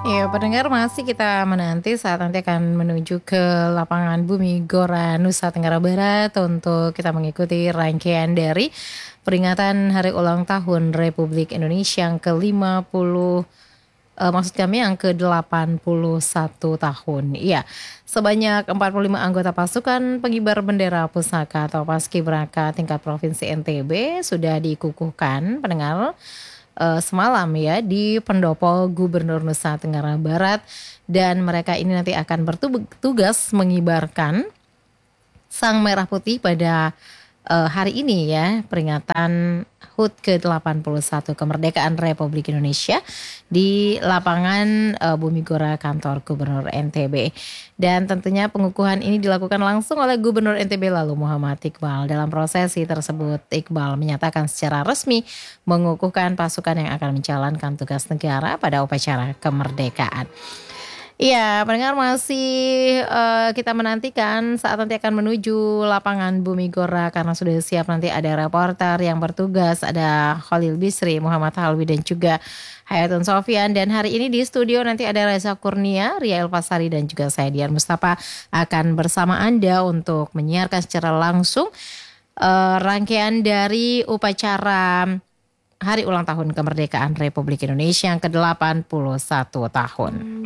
Ya, pendengar masih kita menanti saat nanti akan menuju ke lapangan Bumi Gora Nusa Tenggara Barat untuk kita mengikuti rangkaian dari peringatan Hari Ulang Tahun Republik Indonesia yang ke-50, maksud kami yang ke-81 tahun. Iya, sebanyak 45 anggota pasukan pengibar bendera pusaka atau Paskibraka tingkat Provinsi NTB sudah dikukuhkan pendengar semalam ya di Pendopo Gubernur Nusa Tenggara Barat, dan mereka ini nanti akan bertugas mengibarkan Sang Merah Putih pada hari ini ya, peringatan HUT ke-81 kemerdekaan Republik Indonesia di lapangan Bumi Gora kantor Gubernur NTB. Dan tentunya pengukuhan ini dilakukan langsung oleh Gubernur NTB lalu Muhammad Iqbal. Dalam prosesi tersebut, Iqbal menyatakan secara resmi mengukuhkan pasukan yang akan menjalankan tugas negara pada upacara kemerdekaan. Iya, pendengar masih kita menantikan saat nanti akan menuju lapangan Bumi Gora karena sudah siap, nanti ada reporter yang bertugas, ada Khalil Bisri, Muhammad Halwi dan juga Hayatun Sofyan, dan hari ini di studio nanti ada Reza Kurnia, Ria Elfasari dan juga saya Dian Mustafa akan bersama Anda untuk menyiarkan secara langsung rangkaian dari upacara Hari Ulang Tahun Kemerdekaan Republik Indonesia yang ke-81 tahun.